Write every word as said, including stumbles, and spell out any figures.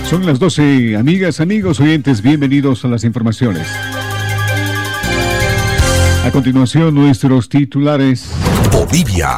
Son las doce, amigas, amigos, oyentes, bienvenidos a las informaciones. A continuación, nuestros titulares. Bolivia